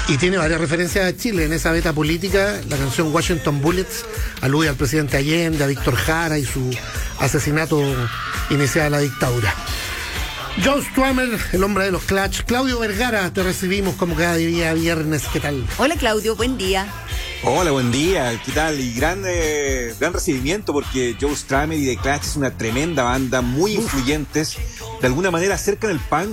Y tiene varias referencias a Chile en esa beta política. La canción Washington Bullets alude al presidente Allende, a Víctor Jara y su asesinato inicial a la dictadura. John Strummer, el hombre de los Clash. Claudio Vergara, te recibimos como cada día viernes. ¿Qué tal? Hola Claudio, buen día. Hola, buen día, ¿qué tal? Y gran recibimiento porque Joe Strummer y The Clash es una tremenda banda, muy influyentes, de alguna manera acercan el punk